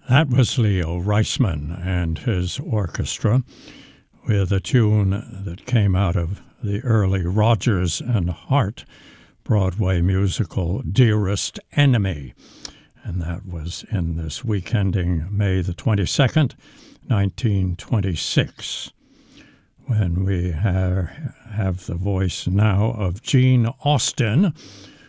That was Leo Reisman and his orchestra with a tune that came out of the early Rodgers and Hart Broadway musical Dearest Enemy. And that was in this week ending May the 22nd, 1926, when we have the voice now of Gene Austin,